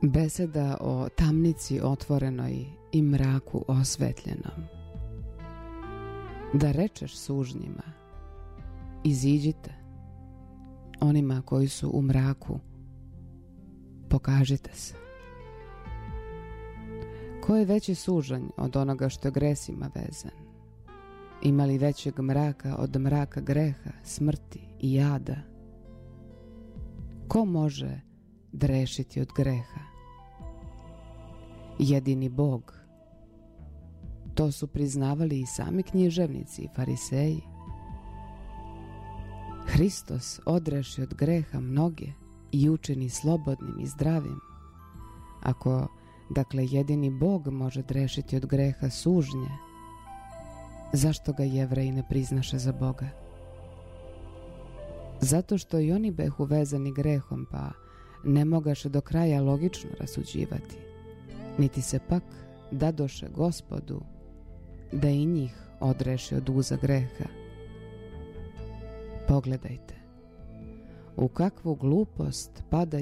Beseda o tamnici otvorenoj i mraku osvetljenom. Da rečeš sužnjima, iziđite, onima koji su u mraku, pokažite se. Ko je veći sužanj od onoga što je gresima vezan? Ima li većeg mraka od mraka greha, smrti i jada? Ko može drešiti od greha? Jedini Bog. To su priznavali i sami književnici i fariseji. Hristos odreši od greha mnoge i učini slobodnim i zdravim. Ako, dakle, jedini Bog može drešiti od greha sužnje, zašto ga Jevreji ne priznaše za Boga? Zato što i oni behu vezani grehom, pa ne mogaše do kraja logično rasuđivati, niti se pak dadoše Gospodu da i njih odreši od uza greha. Pogledajte, u kakvu glupost pada